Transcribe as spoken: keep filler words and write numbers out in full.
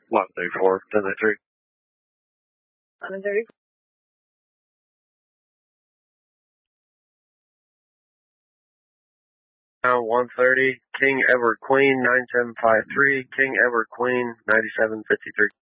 eleven thirty-four, ten thirty-three. eleven thirty. Now one thirty, King Edward Queen, nine seven five three, King Edward Queen, ninety-seven fifty-three.